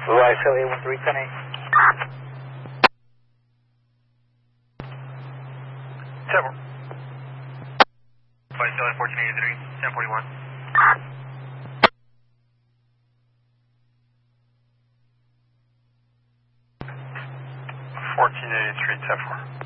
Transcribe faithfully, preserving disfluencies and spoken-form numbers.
Blue I S L eight one three ten eight. Several. Blue I S L eight fourteen eighty-three, ten forty-one. fourteen eighty-three, ten four.